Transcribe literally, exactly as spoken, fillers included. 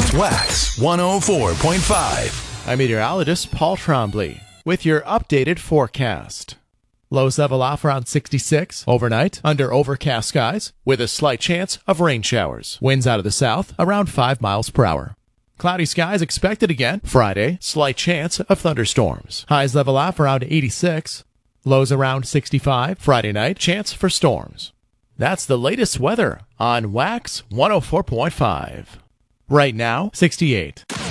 Wax one oh four point five. I'm meteorologist Paul Trombley with your updated forecast. Lows level off around sixty-six overnight under overcast skies with a slight chance of rain showers. Winds out of the south around five miles per hour. Cloudy skies expected again Friday. Slight chance of thunderstorms. Highs level off around eighty-six. Lows around sixty-five. Friday night, chance for storms. That's the latest weather on Wax one oh four point five. Right now, sixty-eight.